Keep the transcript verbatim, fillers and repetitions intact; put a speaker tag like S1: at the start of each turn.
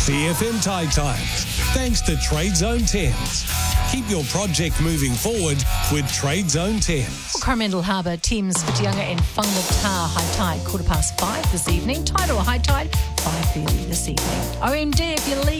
S1: C F M Tide Times. Thanks to Trade Zone Thames. Keep your project moving forward with Trade Zone Thames.
S2: Coromandel Harbour, Thames, Whitianga and Whangatā high tide quarter past five this evening. Tidal high tide five thirty this evening. O M D if you leave.